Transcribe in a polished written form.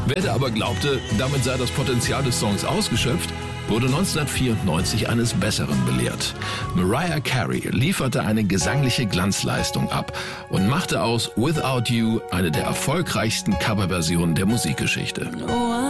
Wer da aber glaubte, damit sei das Potenzial des Songs ausgeschöpft, wurde 1994 eines Besseren belehrt. Mariah Carey lieferte eine gesangliche Glanzleistung ab und machte aus Without You eine der erfolgreichsten Coverversionen der Musikgeschichte.